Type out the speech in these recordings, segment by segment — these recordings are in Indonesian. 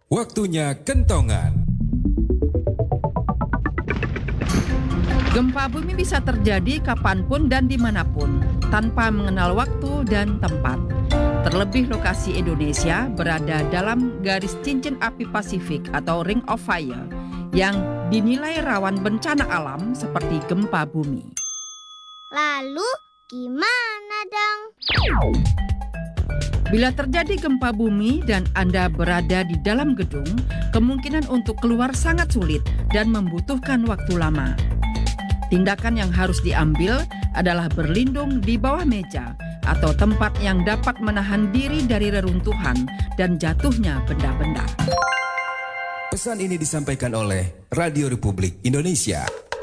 Waktunya kentongan. Gempa bumi bisa terjadi kapanpun dan dimanapun, tanpa mengenal waktu dan tempat. Terlebih lokasi Indonesia berada dalam garis cincin api Pasifik atau Ring of Fire yang dinilai rawan bencana alam seperti gempa bumi. Lalu gimana dong? Bila terjadi gempa bumi dan Anda berada di dalam gedung, kemungkinan untuk keluar sangat sulit dan membutuhkan waktu lama. Tindakan yang harus diambil adalah berlindung di bawah meja atau tempat yang dapat menahan diri dari reruntuhan dan jatuhnya benda-benda. Pesan ini disampaikan oleh Radio Republik Indonesia.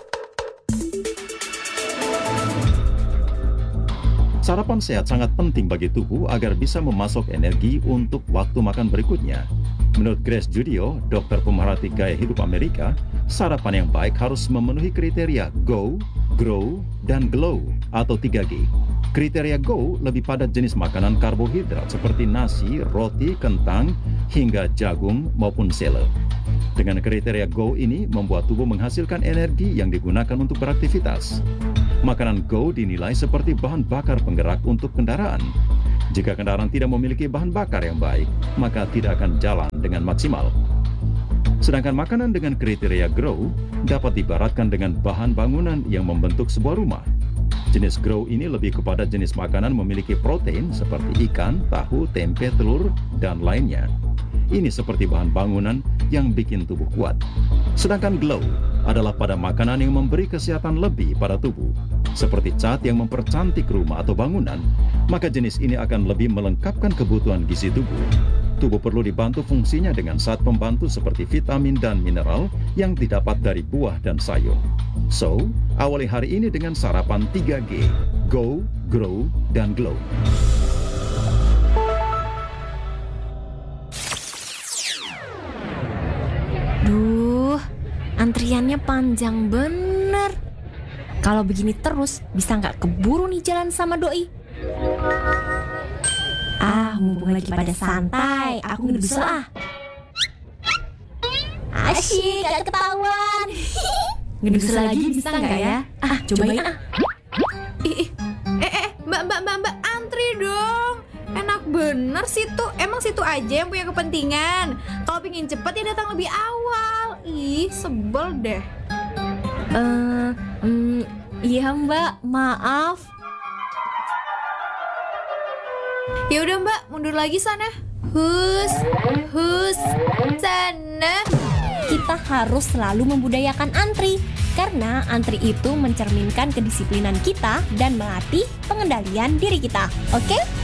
Sarapan sehat sangat penting bagi tubuh agar bisa memasok energi untuk waktu makan berikutnya. Menurut Grace Judio, dokter pemerhati gaya hidup Amerika, sarapan yang baik harus memenuhi kriteria GO, GROW, dan GLOW atau 3G. Kriteria GO lebih pada jenis makanan karbohidrat seperti nasi, roti, kentang, hingga jagung maupun sele. Dengan kriteria GO ini membuat tubuh menghasilkan energi yang digunakan untuk beraktivitas. Makanan GO dinilai seperti bahan bakar penggerak untuk kendaraan. Jika kendaraan tidak memiliki bahan bakar yang baik, maka tidak akan jalan dengan maksimal. Sedangkan makanan dengan kriteria GROW dapat diibaratkan dengan bahan bangunan yang membentuk sebuah rumah. Jenis GROW ini lebih kepada jenis makanan memiliki protein seperti ikan, tahu, tempe, telur, dan lainnya. Ini seperti bahan bangunan yang bikin tubuh kuat. Sedangkan GLOW adalah pada makanan yang memberi kesehatan lebih pada tubuh, seperti cat yang mempercantik rumah atau bangunan, maka jenis ini akan lebih melengkapkan kebutuhan gizi tubuh. Tubuh perlu dibantu fungsinya dengan zat pembantu seperti vitamin dan mineral yang didapat dari buah dan sayur. So, awali hari ini dengan sarapan 3G, GO, GROW, dan GLOW. Duh, antriannya panjang bener. Kalau begini terus, bisa nggak keburu nih jalan sama doi? Mumpung lagi pada santai, aku nginep dulu ah. Asyik, gak ketahuan. Nginep dulu lagi bisa nggak ya? Cobain ah. Mbak, antri dong. Enak bener situ, emang situ aja yang punya kepentingan. Kalau pingin cepet ya datang lebih awal. Ih, sebel deh. Iya mbak, maaf. Ya udah mbak, mundur lagi sana. Hus, sana. Kita harus selalu membudayakan antri, karena antri itu mencerminkan kedisiplinan kita dan melatih pengendalian diri kita. Oke?